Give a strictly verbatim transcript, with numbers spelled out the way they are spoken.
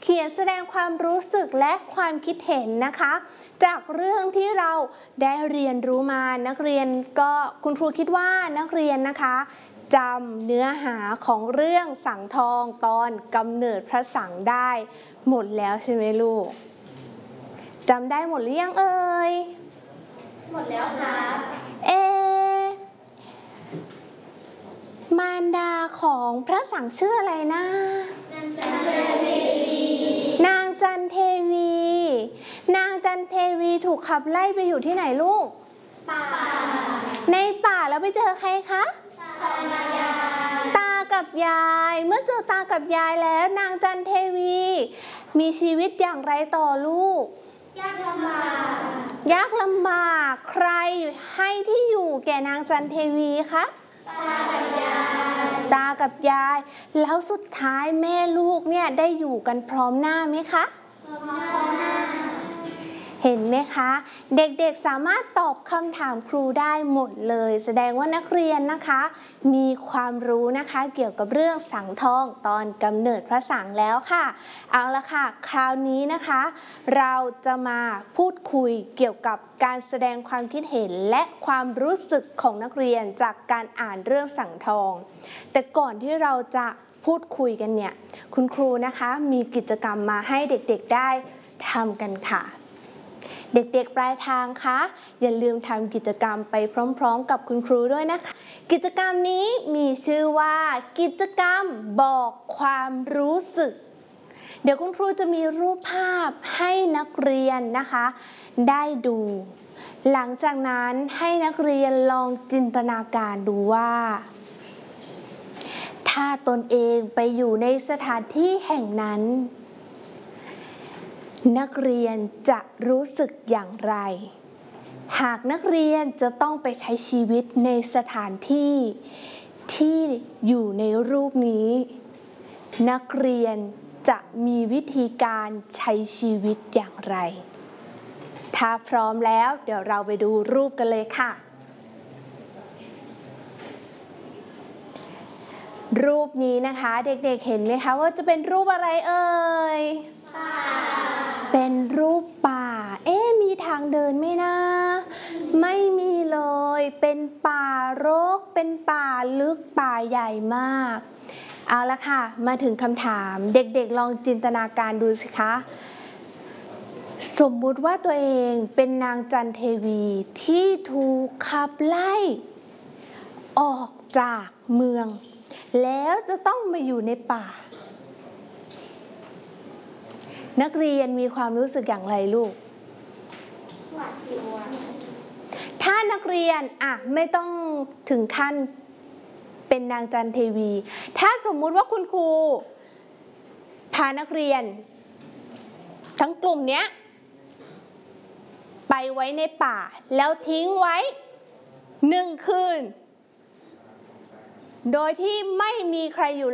เขียนแสดงความรู้สึกและความคิดเห็นนะคะจากเรื่องที่เราได้เรียนรู้มานักเรียนก็คุณครูคิดว่านักเรียนนะคะจำเนื้อหาของเรื่องสังทองตอนกำเนิดพระสังได้หมดแล้วใช่ไหมลูกจำได้หมดหรือยังเอ่ยหมดแล้วค่ะเอมารดาของพระสังชื่ออะไรนะนางจันเทวีนางจันเทวีนางจันเทวีถูกขับไล่ไปอยู่ที่ไหนลูกป่าในป่าแล้วไปเจอใครคะตากับยายตากับยายเมื่อเจอตากับยายแล้วนางจันเทวีมีชีวิตอย่างไรต่อลูกยากลำบากยากลำบากใครให้ที่อยู่แก่นางจันเทวีคะตากับยายตากับยายแล้วสุดท้ายแม่ลูกเนี่ยได้อยู่กันพร้อมหน้าไหมคะพร้อมหน้าเห็นไหมคะเด็กๆสามารถตอบคำถามครูได้หมดเลยแสดงว่านักเรียนนะคะมีความรู้นะคะเกี่ยวกับเรื่องสังทองตอนกำเนิดพระสังแล้วค่ะเอาละค่ะคราวนี้นะคะเราจะมาพูดคุยเกี่ยวกับการแสดงความคิดเห็นและความรู้สึกของนักเรียนจากการอ่านเรื่องสังทองแต่ก่อนที่เราจะพูดคุยกันเนี่ยคุณครูนะคะมีกิจกรรมมาให้เด็กๆได้ทำกันค่ะเด็กๆปลายทางคะอย่าลืมทำกิจกรรมไปพร้อมๆกับคุณครูด้วยนะคะกิจกรรมนี้มีชื่อว่ากิจกรรมบอกความรู้สึกเดี๋ยวคุณครูจะมีรูปภาพให้นักเรียนนะคะได้ดูหลังจากนั้นให้นักเรียนลองจินตนาการดูว่าถ้าตนเองไปอยู่ในสถานที่แห่งนั้นนักเรียนจะรู้สึกอย่างไรหากนักเรียนจะต้องไปใช้ชีวิตในสถานที่ที่อยู่ในรูปนี้นักเรียนจะมีวิธีการใช้ชีวิตอย่างไรถ้าพร้อมแล้วเดี๋ยวเราไปดูรูปกันเลยค่ะรูปนี้นะคะเด็กๆเห็นไหมคะว่าจะเป็นรูปอะไรเอ่ยเป็นรูปป่าเอ๊ะมีทางเดินไหมนะไม่มีเลยเป็นป่ารกเป็นป่าลึกป่าใหญ่มากเอาละค่ะมาถึงคำถามเด็กๆลองจินตนาการดูสิคะสมมุติว่าตัวเองเป็นนางจันเทวีที่ถูกขับไล่ออกจากเมืองแล้วจะต้องมาอยู่ในป่านักเรียนมีความรู้สึกอย่างไรลูกหวาดกลัวถ้านักเรียนอ่ะไม่ต้องถึงขั้นเป็นนางจันเทวีถ้าสมมุติว่าคุณครูพานักเรียนทั้งกลุ่มเนี้ยไปไว้ในป่าแล้วทิ้งไว้หนึ่งคืนโดยที่ไม่มีใครอยู่